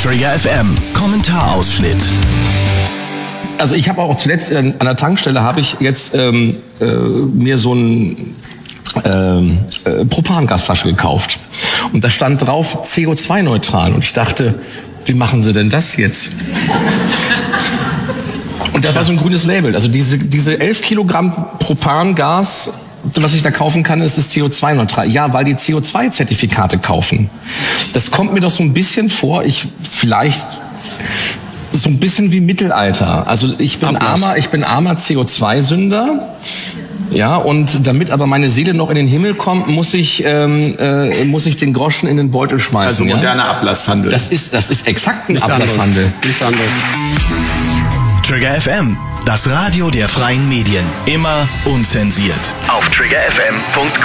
Trigger FM Kommentarausschnitt. Also ich habe auch zuletzt an der Tankstelle habe ich jetzt mir so ein Propangasflasche gekauft. Und da stand drauf CO2-neutral. Und ich dachte, wie machen sie denn das jetzt? Und das war so ein grünes Label. Also diese 11 Kilogramm Propangas, was ich da kaufen kann, ist CO2-neutral. Ja, weil die CO2-Zertifikate kaufen. Das kommt mir doch so ein bisschen vor, vielleicht so ein bisschen wie Mittelalter. Also ich bin armer CO2-Sünder. Ja, und damit aber meine Seele noch in den Himmel kommt, muss ich den Groschen in den Beutel schmeißen. Also moderner Ablasshandel. Das ist exakt ein Ablasshandel. Nichts anderes. Trigger FM, das Radio der freien Medien. Immer unzensiert. Auf triggerfm.com.